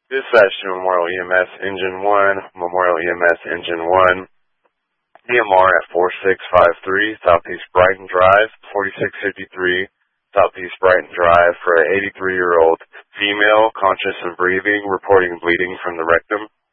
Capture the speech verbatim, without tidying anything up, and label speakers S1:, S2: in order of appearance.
S1: Dispatch to Memorial E M S Engine one, Memorial E M S Engine one, E M R at four six five three Southeast Brighton Drive, forty-six fifty-three Southeast Brighton Drive for an eighty-three-year-old female, conscious and breathing, reporting bleeding from the rectum.